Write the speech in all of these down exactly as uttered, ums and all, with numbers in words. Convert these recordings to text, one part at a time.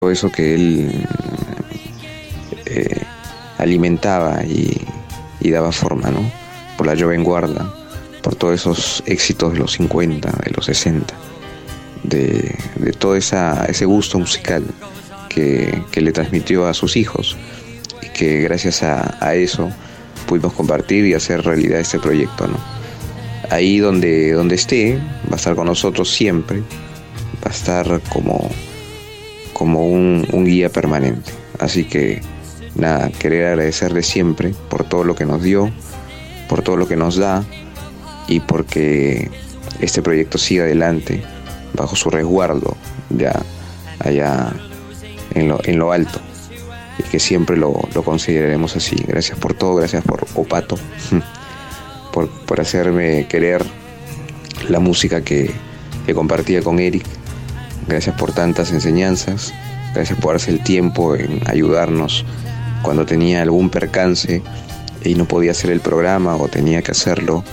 todo eso que él eh, alimentaba y, y daba forma, ¿no? Por la Joven Guarda, por todos esos éxitos de los cincuenta, de los sesenta, de, de todo esa, ese gusto musical que, que le transmitió a sus hijos, y que gracias a, a eso pudimos compartir y hacer realidad este proyecto, ¿no? Ahí donde, donde esté, va a estar con nosotros siempre, va a estar como, como un, un guía permanente. Así que nada, querer agradecerle siempre por todo lo que nos dio, por todo lo que nos da, y porque este proyecto siga adelante bajo su resguardo ya allá en lo, en lo alto, y que siempre lo, lo consideraremos así. Gracias por todo, gracias por Opato, por, por hacerme querer la música que, que compartía con Eric. Gracias por tantas enseñanzas, gracias por darse el tiempo en ayudarnos cuando tenía algún percance y no podía hacer el programa o tenía que hacerlo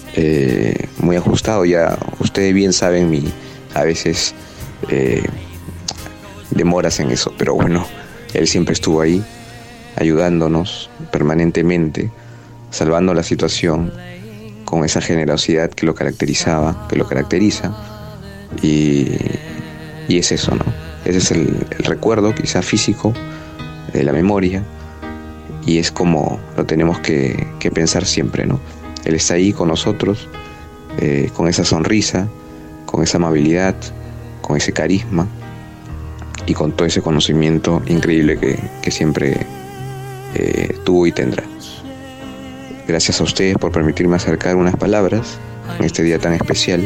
eh, muy ajustado. Ya ustedes bien saben mi a veces eh, demoras en eso, pero bueno, él siempre estuvo ahí ayudándonos permanentemente, salvando la situación con esa generosidad que lo caracterizaba, que lo caracteriza, y, y es eso, ¿no? Ese es el, el recuerdo, quizá físico, de la memoria, y es como lo tenemos que, que pensar siempre, ¿no? Él está ahí con nosotros, eh, con esa sonrisa, con esa amabilidad, con ese carisma y con todo ese conocimiento increíble que, que siempre eh, tuvo y tendrá. Gracias a ustedes por permitirme acercar unas palabras en este día tan especial,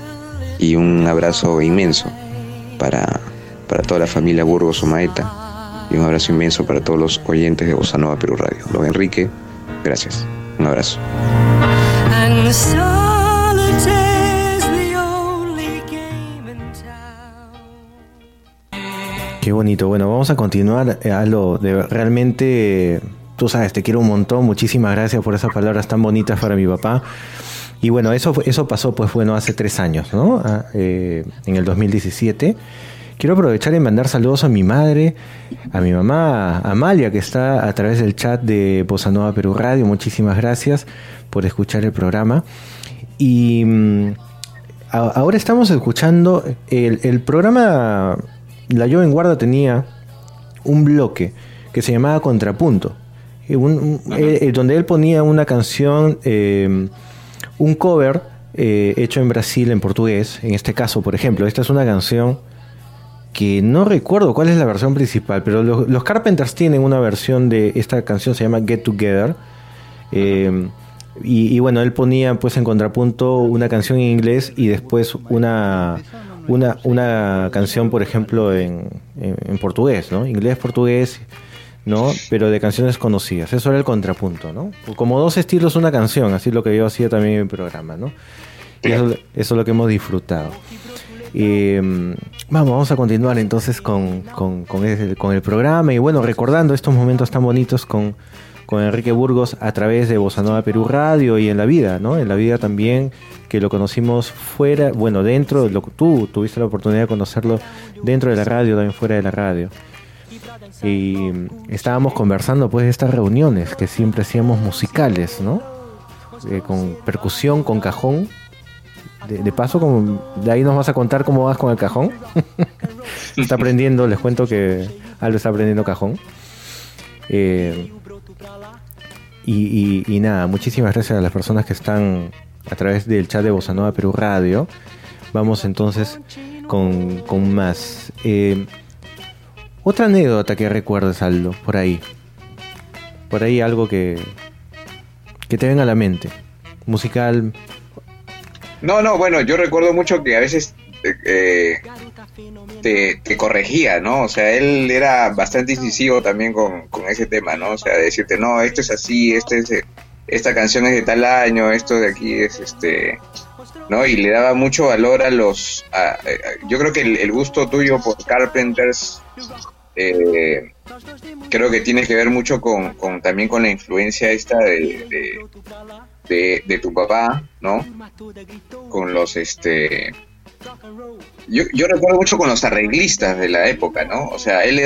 y un abrazo inmenso para, para toda la familia Burgos Omaeta, y un abrazo inmenso para todos los oyentes de Bossa Nova Perú Radio. Don Enrique, gracias. Un abrazo. Qué bonito. Bueno, vamos a continuar a lo de realmente, tú sabes, te quiero un montón. Muchísimas gracias por esas palabras tan bonitas para mi papá. Y bueno, eso, eso pasó, pues bueno, hace tres años, ¿no? Ah, eh, en el dos mil diecisiete. Quiero aprovechar y mandar saludos a mi madre, a mi mamá, a Amalia, que está a través del chat de Bossa Nova Perú Radio. Muchísimas gracias por escuchar el programa. Y mm, a, ahora estamos escuchando el, el programa. La Joven Guarda tenía un bloque que se llamaba Contrapunto, un, un, eh, donde él ponía una canción, eh, un cover eh, hecho en Brasil en portugués. En este caso, por ejemplo, esta es una canción que no recuerdo cuál es la versión principal, pero los, los Carpenters tienen una versión de esta canción, se llama Get Together, eh, y, y bueno, él ponía pues en contrapunto una canción en inglés y después una una, una canción, por ejemplo, en, en, en portugués, ¿no? Inglés, portugués, ¿no? Pero de canciones conocidas. Eso era el contrapunto, ¿no? Como dos estilos, una canción, así es lo que yo hacía también en mi programa, ¿no? Y eso, eso es lo que hemos disfrutado. Eh, vamos, vamos a continuar entonces con, con, con, el, con el programa, y bueno, recordando estos momentos tan bonitos con, con Enrique Burgos a través de Bossa Nova Perú Radio y en la vida, ¿no? En la vida también, que lo conocimos fuera, bueno, dentro, lo, tú tuviste la oportunidad de conocerlo dentro de la radio, también fuera de la radio. Y estábamos conversando pues de estas reuniones que siempre hacíamos musicales, ¿no? Eh, con percusión, con cajón. De, de paso, como, de ahí nos vas a contar cómo vas con el cajón. Está aprendiendo, les cuento que Aldo está aprendiendo cajón. Eh, y, y, y nada, muchísimas gracias a las personas que están a través del chat de Bossa Nova Perú Radio. Vamos entonces con, con más. Eh, otra anécdota que recuerdes, Aldo, por ahí. Por ahí algo que, que te venga a la mente. Musical. No, no, bueno, yo recuerdo mucho que a veces eh, te, te corregía, ¿no? O sea, él era bastante incisivo también con, con ese tema, ¿no? O sea, de decirte, no, esto es así, este es, esta canción es de tal año, esto de aquí es este, ¿no? Y le daba mucho valor a los... A, a, yo creo que el, el gusto tuyo por Carpenters eh, creo que tiene que ver mucho con, con también con la influencia esta de... de De, de tu papá, ¿no? Con los este Yo, yo recuerdo mucho con los arreglistas de la época, ¿no? O sea, él